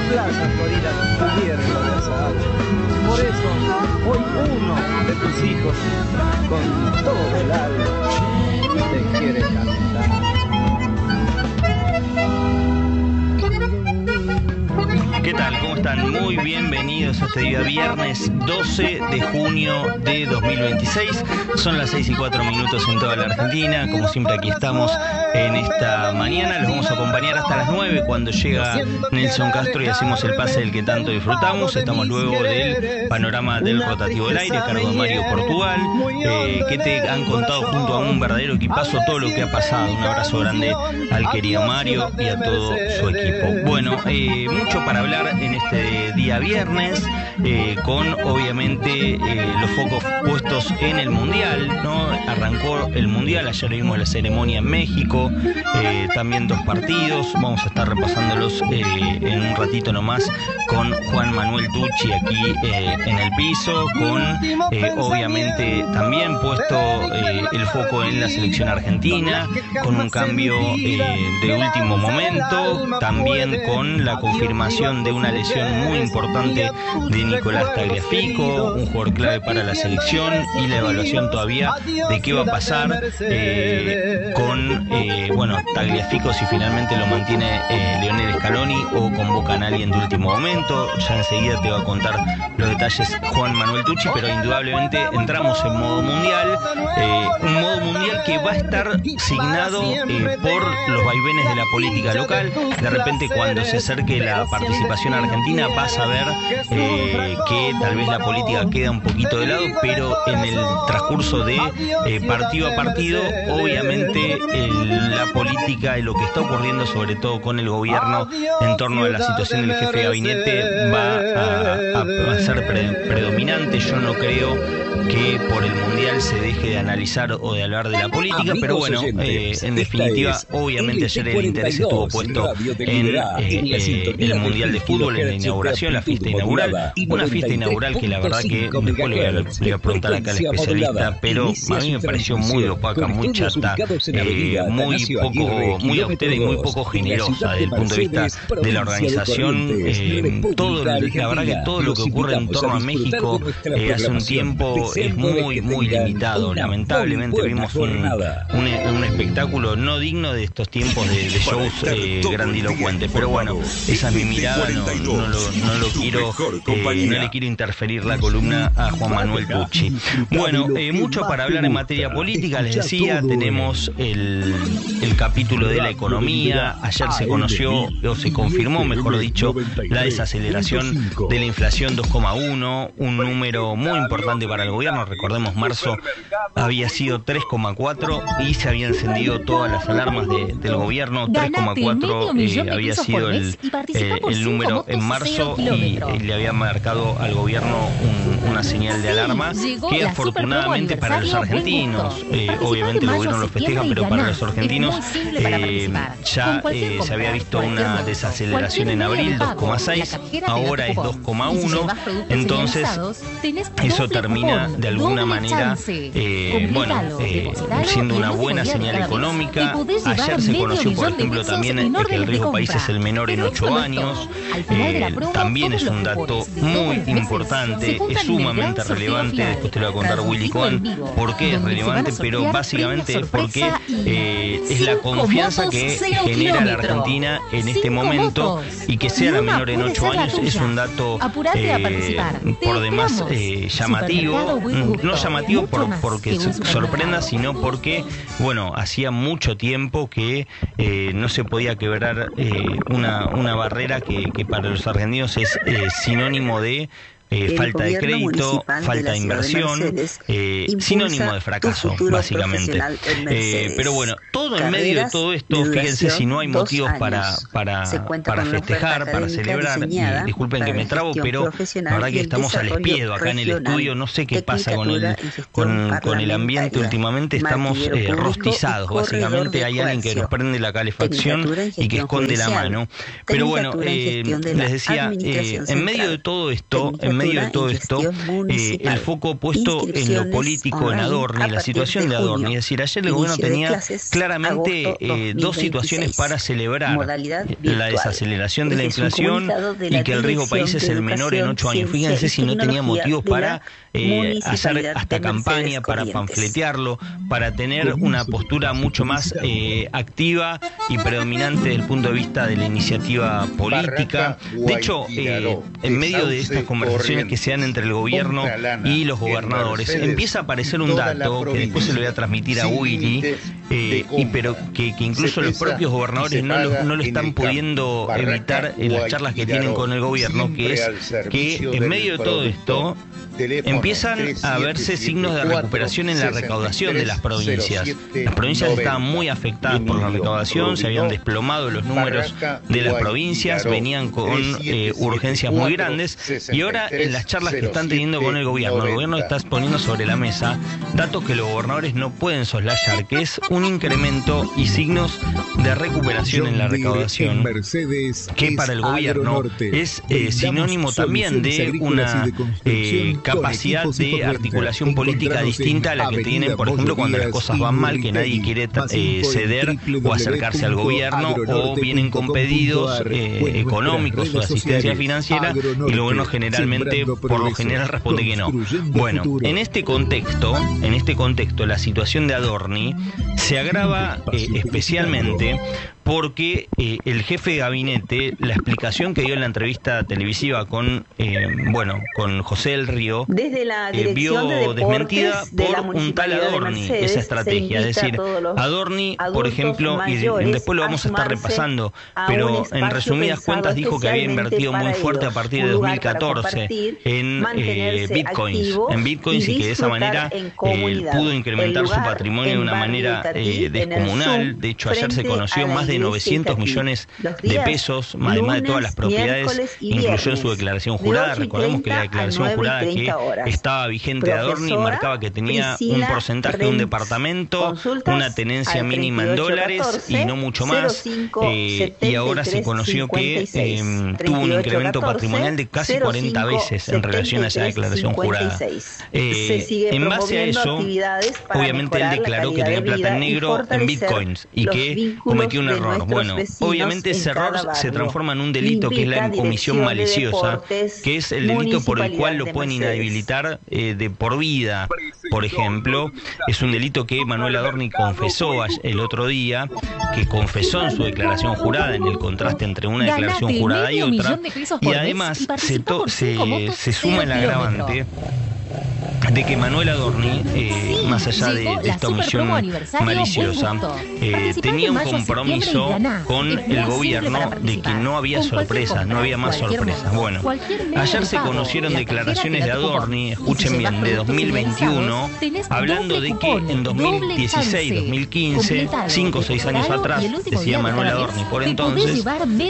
Plaza Florida cubierto de azahar. Por eso, hoy uno de tus hijos, con todo el alma, te quiere cantar. ¿Qué tal? ¿Cómo están? Muy bienvenidos a este día viernes 12 de junio de 2026. Son las 6:04 en toda la Argentina. Como siempre, aquí estamos en esta mañana. Los vamos a acompañar hasta las 9 cuando llega Nelson Castro y hacemos el pase del que tanto disfrutamos. Estamos luego del panorama del rotativo del aire a cargo de Mario Portugal, que te han contado junto a un verdadero equipazo todo lo que ha pasado. Un abrazo grande al querido Mario y a todo su equipo. Bueno, mucho para hablar en este día viernes, con obviamente los focos puestos en el Mundial, ¿no? Arrancó el Mundial, ayer vimos la ceremonia en México, también dos partidos, vamos a estar repasándolos en un ratito nomás con Juan Manuel Tucci aquí en el piso, con obviamente también puesto el foco en la selección argentina, con un cambio de último momento, también con la confirmación de una lesión muy importante de Nicolás Tagliafico, un jugador clave para la selección, y la evaluación todavía de qué va a pasar con Tagliafico, si finalmente lo mantiene Lionel Scaloni o convocan a alguien de último momento. Ya enseguida te va a contar los detalles Juan Manuel Tucci, pero indudablemente entramos en modo mundial, un modo mundial que va a estar signado por los vaivenes de la política local. De repente, cuando se acerque la participación argentina, vas a ver que tal vez la política queda un poquito de lado, pero en el transcurso de partido a partido, obviamente la política y lo que está ocurriendo, sobre todo con el gobierno en torno a la situación del jefe de gabinete, va a ser predominante. Yo no creo que por el Mundial se deje de analizar o de hablar de la política, pero bueno, en definitiva, obviamente ayer el interés estuvo puesto en el Mundial de Fútbol, en la inauguración, la fiesta inaugural, una fiesta inaugural que la verdad que después le voy a preguntar acá al especialista, pero a mí me pareció muy opaca, muy chata, muy austera y muy poco generosa desde el punto de vista de la organización. La verdad que todo lo que ocurre en torno a México hace un tiempo es muy limitado. Lamentablemente vimos un espectáculo no digno de estos tiempos de shows grandilocuentes, pero bueno, esa es mi mirada. No le quiero interferir la columna a Juan Manuel Tucci. Bueno, mucho para hablar en materia política. Les decía, tenemos el capítulo de la economía. Ayer se conoció, o se confirmó, mejor dicho, la desaceleración de la inflación 2,1, un número muy importante para el gobierno. Recordemos, marzo había sido 3,4 y se habían encendido todas las alarmas del gobierno. 3,4 había sido el número en marzo, y le había marcado al gobierno una señal de alarma que afortunadamente para los argentinos, obviamente el gobierno lo festeja, pero para los argentinos ya se había visto una desaceleración en abril, 2,6, ahora es 2,1, entonces eso termina de alguna manera siendo una buena señal económica. Ayer se conoció, por ejemplo, también que el riesgo país es el menor en 8 años, también es un dato muy importante, es sumamente relevante. Después te lo va a contar Willy Cohen por qué es relevante, pero básicamente porque es la confianza que genera la Argentina en este momento, y que sea la menor en 8 años es un dato por demás llamativo. No llamativo porque sorprenda, sino porque, bueno, hacía mucho tiempo que no se podía quebrar una barrera que para los argentinos es sinónimo de falta de crédito, falta de inversión, sinónimo de fracaso, básicamente. Pero bueno, todo en medio de todo esto, fíjense si no hay motivos para festejar, para celebrar. Y disculpen que me trabo, pero la verdad que estamos al espiedo acá en el estudio. No sé qué pasa con el ambiente últimamente. Estamos rostizados, básicamente. Hay alguien que nos prende la calefacción y que esconde la mano. Pero bueno, les decía, en medio de todo esto, en medio de todo esto, el foco puesto en lo político, en Adorni, la situación de Adorni. Es decir, ayer el gobierno tenía claramente dos situaciones para celebrar: la desaceleración de la inflación y que el riesgo país es el menor en 8 años. Fíjense si no tenía motivos para hacer hasta campaña, para panfletearlo, para tener una postura mucho más activa y predominante desde el punto de vista de la iniciativa política. De hecho, en medio de estas conversaciones que se dan entre el gobierno y los gobernadores, empieza a aparecer un dato que después se lo voy a transmitir a Willy, pero que incluso los propios gobernadores no lo están pudiendo evitar en las charlas que tienen con el gobierno, que es que en medio de todo esto empiezan a verse signos de recuperación en la recaudación de las provincias. Las provincias estaban muy afectadas por la recaudación, se habían desplomado los números de las provincias, venían con urgencias muy grandes, y ahora en las charlas que están teniendo con el gobierno está poniendo sobre la mesa datos que los gobernadores no pueden soslayar, que es un incremento y signos de recuperación en la recaudación, que para el gobierno es sinónimo también de una capacidad de articulación política distinta a la que tienen, por ejemplo, cuando las cosas van mal, que nadie quiere ceder o acercarse al gobierno, o vienen con pedidos económicos o de asistencia financiera, y el gobierno generalmente, por lo general, responde que no. Bueno, en este contexto, la situación de Adorni se agrava especialmente porque el jefe de gabinete, la explicación que dio en la entrevista televisiva con José del Río, vio desmentida por un tal Adorni esa estrategia. Es decir, Adorni, por ejemplo, y después lo vamos a estar repasando, pero en resumidas cuentas dijo que había invertido muy fuerte a partir de 2014 en bitcoins, y que de esa manera pudo incrementar su patrimonio de una manera descomunal. De hecho, ayer se conoció más de 900 millones de pesos, además de todas las propiedades, incluyó en su declaración jurada. Recordemos que la declaración jurada que estaba vigente de Adorni marcaba que tenía un porcentaje de un departamento, una tenencia mínima en dólares y no mucho más, y ahora se conoció que tuvo un incremento patrimonial de casi 40 veces en relación a esa declaración jurada. En base a eso, obviamente él declaró que tenía plata en negro en bitcoins y que cometió un error. Bueno, obviamente ese error se transforma en un delito, que es la omisión maliciosa, que es el delito por el cual lo pueden inhabilitar de por vida. Por ejemplo, es un delito que Manuel Adorni confesó el otro día, que confesó en su declaración jurada, en el contraste entre una declaración jurada y otra, y además se suma el agravante de que Manuel Adorni, más allá de esta omisión maliciosa, tenía un compromiso con el gobierno de que no había sorpresas, no había más sorpresas. Bueno, ayer se conocieron declaraciones de Adorni, escuchen bien, de 2021, hablando de que en 2016, 2015, 5 o 6 años atrás, decía Manuel Adorni por entonces,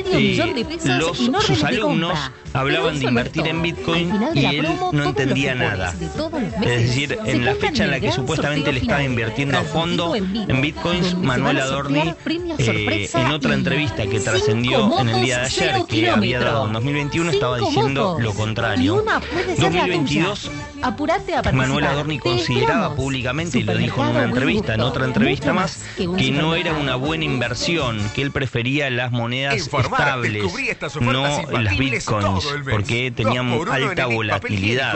sus alumnos hablaban de invertir en Bitcoin y él no entendía nada. Es decir, en la fecha en la que supuestamente le estaba invirtiendo a fondo en bitcoins, Manuel Adorni, en otra entrevista que trascendió en el día de ayer, que había dado en 2021, estaba diciendo lo contrario. 2022, Manuel Adorni consideraba públicamente, y lo dijo en una entrevista, en otra entrevista más, que no era una buena inversión, que él prefería las monedas estables, no las bitcoins, porque tenían alta volatilidad.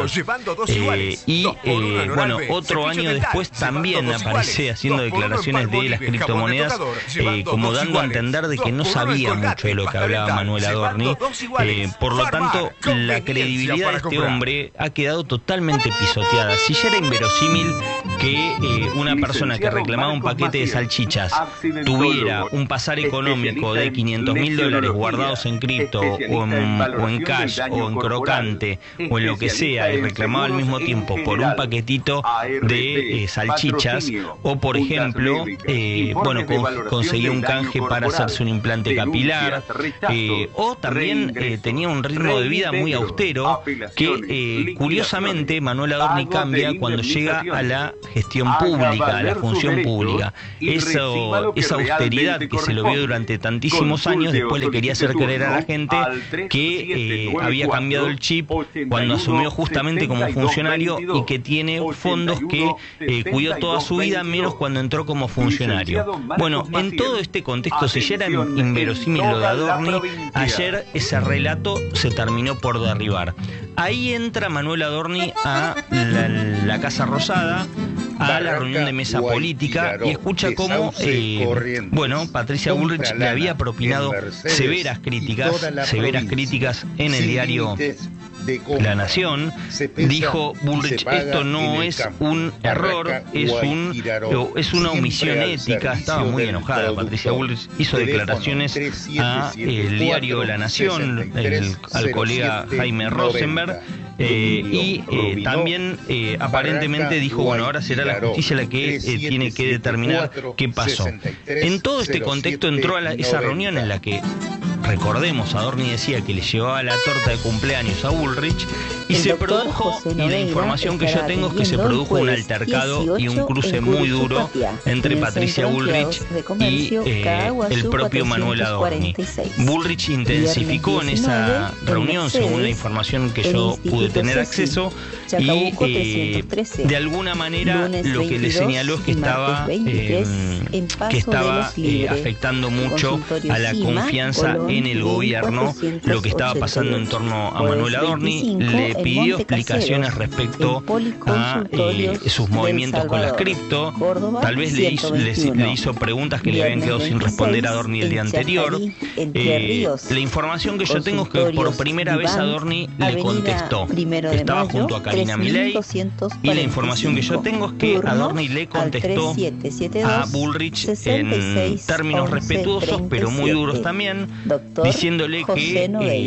Otro año después también aparece haciendo declaraciones de las criptomonedas, como dando a entender de que no sabía mucho de lo que hablaba Manuel Adorni. Por lo tanto, la credibilidad de este hombre ha quedado totalmente pisoteada. Si ya era inverosímil que una persona que reclamaba un paquete de salchichas tuviera un pasar económico de $500.000 guardados en cripto o en cash o en crocante o en lo que sea, y reclamaba al mismo tiempo por un paquetito de salchichas, o por ejemplo, conseguía un canje para hacerse un implante capilar, o también tenía un ritmo de vida muy austero que curiosamente Manuel Adorni cambia cuando llega a la gestión pública, a la función pública. Esa austeridad que se lo vio durante tantísimos años, después le quería hacer creer a la gente que había cambiado el chip cuando asumió justamente como funcionario y que tiene fondos que cuidó toda su vida, menos cuando entró como funcionario. Bueno, en todo este contexto, si ya era inverosímil lo de Adorni, ayer ese relato se terminó por derribar. Ahí entra Manuel Adorni a la Casa Rosada, a la reunión de mesa política, y escucha cómo Patricia Bullrich le había propinado severas críticas en el diario La Nación. Dijo Bullrich: esto no es un error, es una omisión ética. Estaba muy enojada Patricia Bullrich, hizo declaraciones a el diario La Nación, al colega Jaime Rosenberg, también aparentemente dijo, bueno, ahora será la justicia la que tiene que determinar qué pasó. En todo este contexto entró a esa reunión en la que, recordemos, Adorni decía que le llevaba la torta de cumpleaños a Bullrich, y se produjo, y la información que yo tengo es que se produjo un altercado y un cruce muy duro entre Patricia Bullrich y el propio Manuel Adorni. Bullrich intensificó en esa reunión, según la información que yo pude tener acceso, y de alguna manera lo que le señaló es que estaba afectando mucho a la confianza en el gobierno, lo que estaba pasando en torno a Manuel Adorni. Le pidió explicaciones respecto a sus movimientos con las cripto. Tal vez le hizo preguntas que le habían quedado sin responder a Adorni el día anterior. La información que yo tengo es que por primera vez Adorni le contestó. Estaba junto a Karina Milei, y la información que yo tengo es que Adorni le contestó a Bullrich en términos respetuosos, pero muy duros también, diciéndole que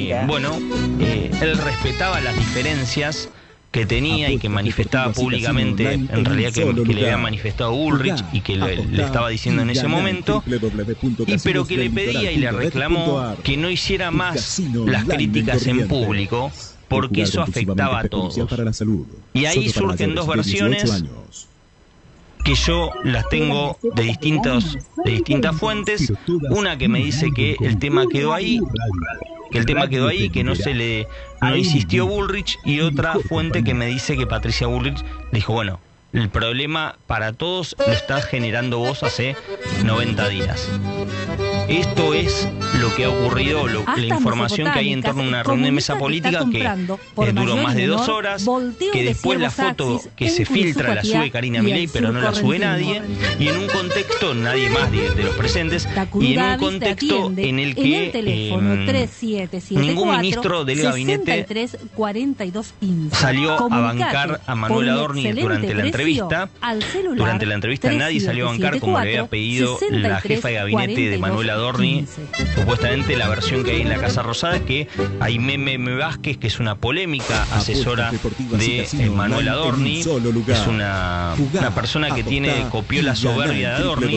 él respetaba las difereres que tenía y que manifestaba públicamente, en realidad que le había manifestado Bullrich y que le estaba diciendo en ese momento, pero que le pedía y le reclamó que no hiciera más las críticas en público, porque eso afectaba a todos. Y ahí surgen dos versiones que yo las tengo de distintas fuentes. Una que me dice que el tema quedó ahí, que no insistió Bullrich, y otra fuente que me dice que Patricia Bullrich dijo, bueno, el problema para todos lo estás generando vos hace 90 días. Esto es lo que ha ocurrido, la información que hay en torno a una reunión de mesa política que duró más de 2 horas, que después la foto que se filtra la sube Karina Milei, pero no la sube nadie, y en un contexto, nadie más de los presentes, y en un contexto en el que ningún ministro del gabinete salió a bancar a Manuel Adorni durante la entrevista. Durante la entrevista nadie salió a bancar, como le había pedido la jefa de gabinete de Manuel Adorni. Supuestamente la versión que hay en la Casa Rosada es que hay Meme Vázquez, que es una polémica asesora de Manuel Adorni, es una persona que copió la soberbia de Adorni,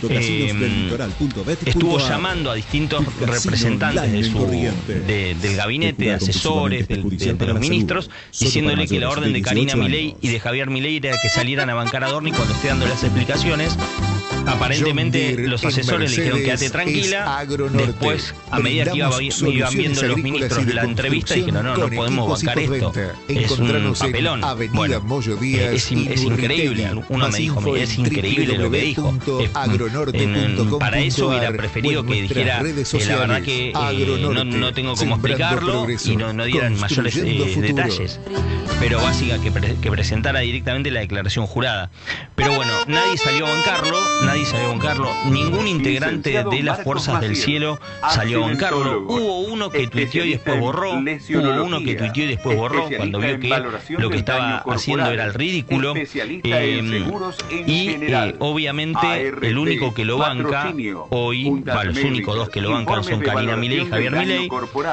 estuvo llamando a distintos representantes del gabinete, de asesores, de los ministros, diciéndole que la orden de Karina Milei y de Javier Milei era que salieran a bancar a Adorni cuando esté dando las explicaciones. Aparentemente los asesores le dijeron quédate tranquila. Después, a medida que iban viendo los ministros la entrevista, dijeron no podemos bancar esto, es un papelón. Bueno, es increíble. Uno me dijo, es increíble lo que dijo. Para eso hubiera preferido que dijera la verdad que no tengo cómo explicarlo, y no dieran mayores detalles, pero básica que presentara directamente la declaración jurada. Pero bueno, nadie salió a bancarlo, ningún integrante de las fuerzas del cielo salió a bancarlo. Hubo uno que tuiteó y después borró. Hubo uno que tuiteó y después borró cuando vio que lo que estaba haciendo era el ridículo. Obviamente el único que lo banca hoy, los únicos dos que lo bancan son Karina Milei y Javier Milei.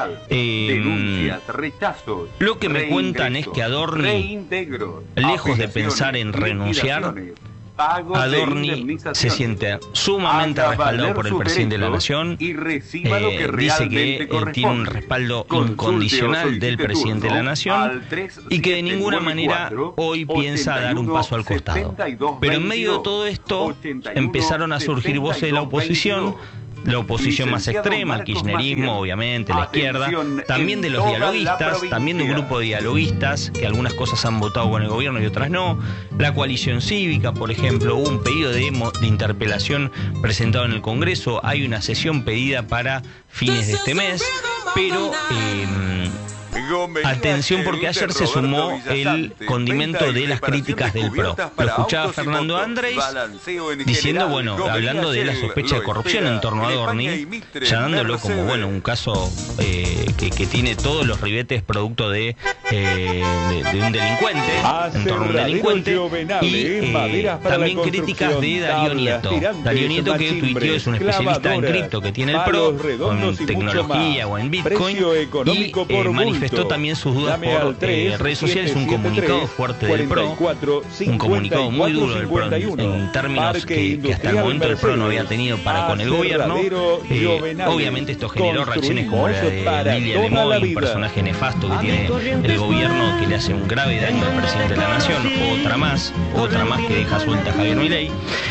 Lo que me cuentan es que Adorni, lejos de pensar en renunciar, Adorni se siente sumamente respaldado por el presidente de la Nación. Dice que tiene un respaldo incondicional del presidente de la Nación y que de ninguna manera hoy piensa dar un paso al costado. Pero en medio de todo esto empezaron a surgir voces de la oposición más extrema, el kirchnerismo, obviamente, la izquierda, también de los dialoguistas, también de un grupo de dialoguistas, que algunas cosas han votado con el gobierno y otras no. La coalición cívica, por ejemplo, hubo un pedido de interpelación presentado en el Congreso, hay una sesión pedida para fines de este mes, pero atención, porque ayer se sumó el condimento de las críticas del PRO. Lo escuchaba Fernando Andrés diciendo, hablando de la sospecha de corrupción en torno a Adorni, llamándolo como, un caso que tiene todos los ribetes producto de un delincuente, en torno a un delincuente, y también críticas de Darío Nieto. Darío Nieto, que tuiteó, es un especialista en cripto que tiene el PRO, con tecnología o en Bitcoin, y manifestó también sus dudas por redes sociales, un comunicado fuerte del PRO, un comunicado muy duro del PRO en términos que hasta el momento el PRO no había tenido para con el gobierno. Obviamente esto generó reacciones como la de Lilia Lemoy, un personaje nefasto que tiene el gobierno, que le hace un grave daño al presidente de la Nación, otra más que deja suelta a Javier Milei.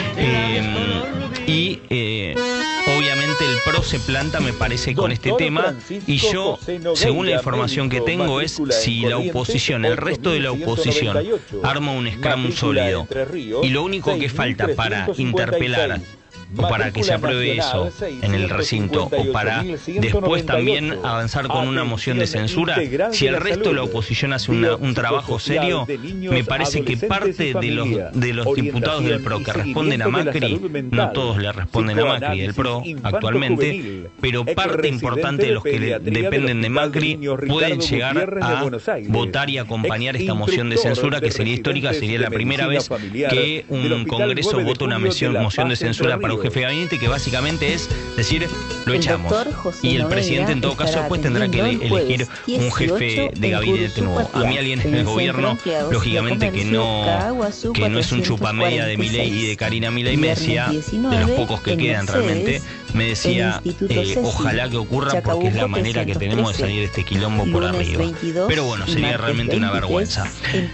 Obviamente el PRO se planta, me parece, con este tema, y yo, según la información que tengo, es si la oposición, el resto de la oposición, arma un scrum sólido, y lo único que falta para interpelar o para que se apruebe eso en el recinto, o para después también avanzar con una moción de censura, si el resto de la oposición hace un trabajo serio, me parece que parte de los diputados del PRO que responden a Macri, no todos le responden a Macri del PRO actualmente, pero parte importante de los que dependen de Macri pueden llegar a votar y acompañar esta moción de censura, que sería histórica, sería la primera vez que un Congreso vota una moción de censura para un jefe de gabinete, que básicamente es decir, lo echamos, y el presidente en todo caso después tendrá que elegir un jefe de gabinete nuevo. A mí alguien en el gobierno, lógicamente que no es un chupamedia de Milei y de Karina Milei, me decía, de los pocos que quedan realmente, me decía, ojalá que ocurra, porque es la manera que tenemos de salir de este quilombo por arriba. Pero bueno, sería realmente una vergüenza.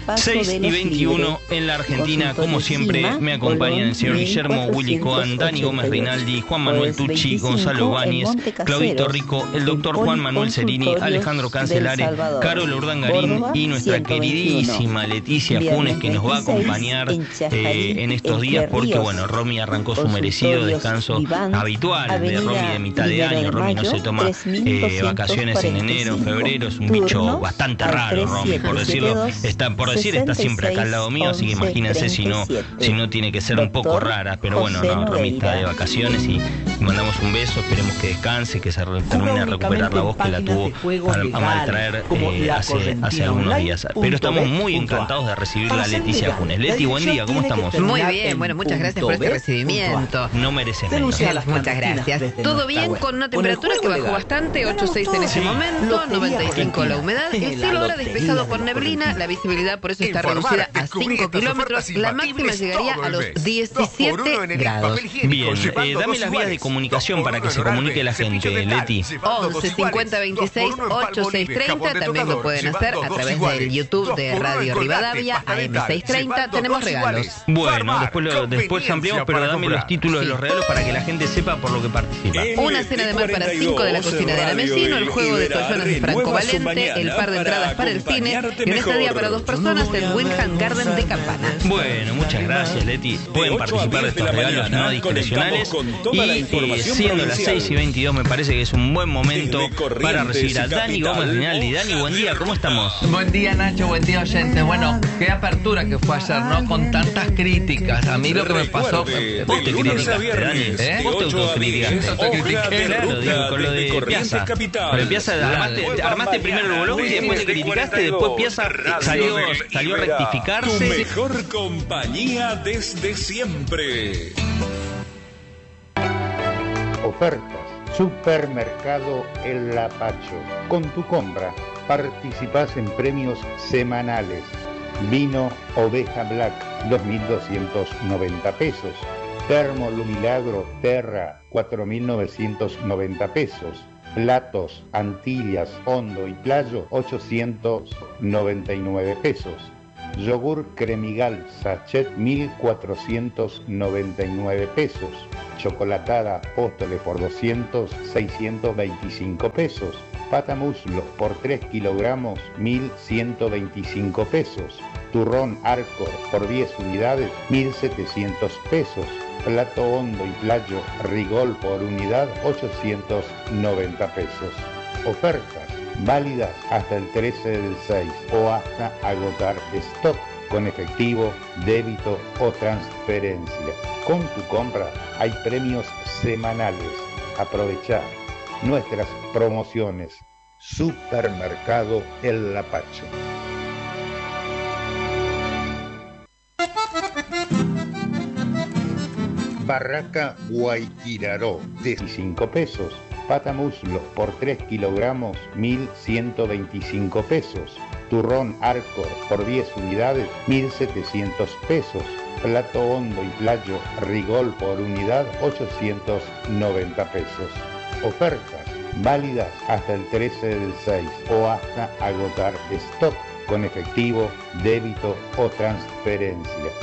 6:21 en la Argentina, como siempre, me acompañan el señor Guillermo Willy Cohen, Dani Gómez Rinaldi, Juan Manuel Tucci, Gonzalo Báñez, Claudito Rico, el doctor Juan Manuel Cerini, Alejandro Cancelare, Carol Urdangarín y nuestra queridísima Leticia Funes, que nos va a acompañar en estos días, porque Romy arrancó su merecido descanso habitual de Romy de mitad de año. Romy no se toma vacaciones en enero, febrero, es un bicho bastante raro, Romy, por decirlo, está siempre acá al lado mío, así que imagínense si no tiene que ser un poco rara, pero Romy está de vacaciones y mandamos un beso, esperemos que descanse, que se termine de recuperar la voz que la tuvo a maltraer hace algunos días. Pero estamos muy encantados de recibirla a Leticia Funes. Leti, buen día, ¿cómo estamos? Muy bien, muchas gracias por este recibimiento. No mereces menos. Muchas gracias. Todo bien, con una temperatura que bajó bastante, 8,6 en este momento, 95 la humedad, el cielo ahora despejado por neblina, la visibilidad por eso está reducida a 5 kilómetros, la máxima llegaría a los 17 grados. Bien, dame las vías de comunicación para que se comunique la gente, Leti. 11 50 26 8630, también lo pueden hacer a través del YouTube de Radio Rivadavia, AM630, tenemos regalos. Bueno, después ampliamos, pero dame los títulos de los regalos para que la gente sepa por lo que participa. Una cena de mar para 5 de la cocina de Alamecino, el juego de toallones de Franco Valente, el par de entradas para el cine y una estadía para 2 personas en Windham Garden de Campana. Bueno, muchas gracias, Leti. Pueden participar de estos regalos no discrecionales. Y siendo las 6:22, me parece que es un buen momento para recibir a Dani Gómez Rinaldi. Dani, buen día, ¿cómo estamos? Buen día, Nacho, buen día, oyentes. Bueno, qué apertura que fue ayer, ¿no? Con tantas críticas. A mí lo que me pasó... Vos te criticaste, Dani. Vos te autocriticaste. Claro, digo, con lo de Piazza. Con el Piazza armaste primero el blog y después te criticaste, después Piazza salió a rectificarse. Tu mejor compañía desde siempre. Ofertas. Supermercado El Lapacho. Con tu compra participás en premios semanales. Vino Oveja Black, 2.290 pesos. Termo Lumilagro Terra, 4.990 pesos. Platos Antillas Hondo y Playo, 899 pesos. Yogur Cremigal Sachet, 1.499 pesos. Chocolatada Apóstoles por 200, 625 pesos. Pata muslo por 3 kilogramos, 1.125 pesos. Turrón Arcor por 10 unidades, 1.700 pesos. Plato hondo y playo Rigol por unidad, 890 pesos. Ofertas válidas hasta el 13 del 6 o hasta agotar stock, con efectivo, débito o transferencia. Con tu compra hay premios semanales. Aprovechá nuestras promociones. Supermercado El Lapacho. Barraca Guayquiraró, de 5 pesos. Pata muslo por 3 kilogramos, 1.125 pesos. Turrón Arcor por 10 unidades, 1.700 pesos. Plato hondo y playo Rigol por unidad, 890 pesos. Ofertas válidas hasta el 13 del 6 o hasta agotar stock, con efectivo, débito o transferencia.